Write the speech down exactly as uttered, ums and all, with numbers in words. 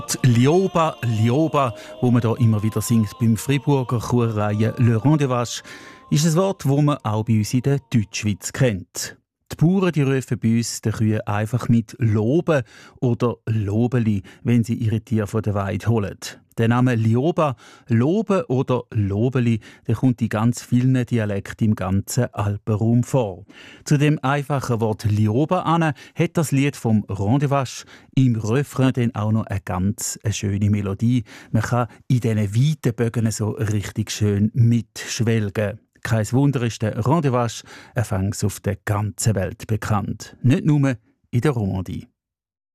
Lioba, Lioba, wo man da immer wieder singt beim Friburger Chorreihe Le Rendezvous, ist ein Wort, das man auch bei uns in der Deutschschweiz kennt. Die Bauern die rufen bei uns den Kühen einfach mit Loben oder Lobeli, wenn sie ihre Tiere von der Weide holen. Der Name Lioba, Loben oder Lobeli, der kommt in ganz vielen Dialekten im ganzen Alpenraum vor. Zu dem einfachen Wort Lioba an hat das Lied vom Rendezvous im Refrain dann auch noch eine ganz eine schöne Melodie. Man kann in diesen weiten Bögen so richtig schön mitschwelgen. Kein Wunder ist der Rendezvous ein Fangs auf der ganzen Welt bekannt. Nicht nur in der Romandie.